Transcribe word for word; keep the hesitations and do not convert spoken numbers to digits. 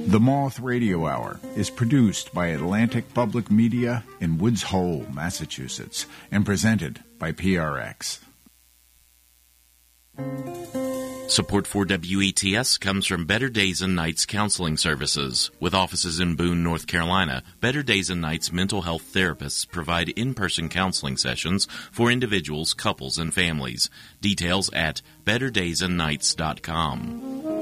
The Moth Radio Hour is produced by Atlantic Public Media in Woods Hole, Massachusetts, and presented by P R X. Support for W E T S comes from Better Days and Nights Counseling Services. With offices in Boone, North Carolina, Better Days and Nights mental health therapists provide in-person counseling sessions for individuals, couples, and families. Details at better days and nights dot com.